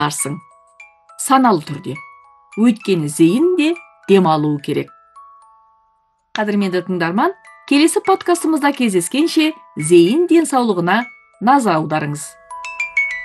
аларсың. Саналы түрде. Өйткені зейін де дем алуы керек. Қадірменді тыңдарман, келесі подкастымызда кездескенше зейін денсаулығына назар аударыңыз.